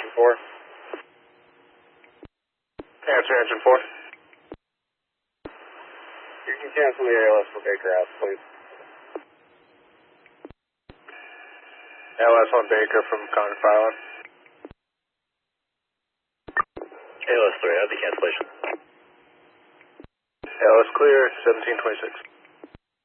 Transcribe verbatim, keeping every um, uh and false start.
engine four. Answer engine four. You can cancel the A L S for Baker out, please. A L S on Baker from Conner Island. A L S three, I have the cancellation. A L S clear, seventeen twenty-six.